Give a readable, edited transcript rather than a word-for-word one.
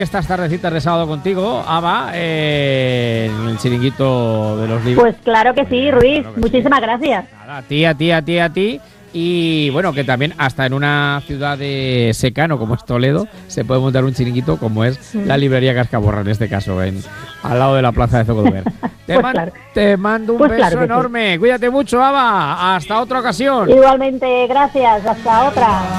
estas tardecitas de sábado contigo, Ava, en el chiringuito de los libros. Pues claro que sí, Ruiz. Claro que Muchísimas sí. gracias. Nada, a ti. Y bueno, que también hasta en una ciudad de secano como es Toledo se puede montar un chiringuito como es la librería Cascaborra, en este caso, al lado de la plaza de Zocodover. Te mando un beso claro enorme. Sí. Cuídate mucho, Ava. Hasta otra ocasión. Igualmente, gracias. Hasta otra.